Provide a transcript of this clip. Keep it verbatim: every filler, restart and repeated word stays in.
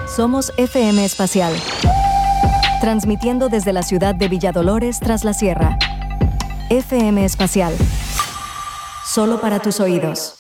Somos F M Espacial, transmitiendo desde la ciudad de Villadolores tras la sierra. F M Espacial, solo para tus oídos.